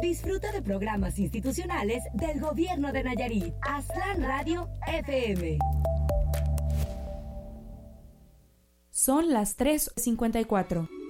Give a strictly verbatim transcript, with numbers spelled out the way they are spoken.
Disfruta de programas institucionales del Gobierno de Nayarit. Aztlán Radio F M. Son las tres cincuenta y cuatro.